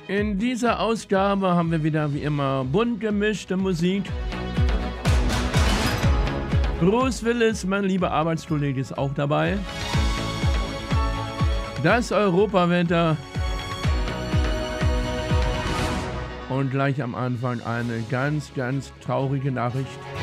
In dieser Ausgabe haben wir wieder wie immer bunt gemischte Musik. Bruce Willis, mein lieber Arbeitskollege, ist auch dabei. Das Europawetter. Und gleich am Anfang eine ganz, ganz traurige Nachricht.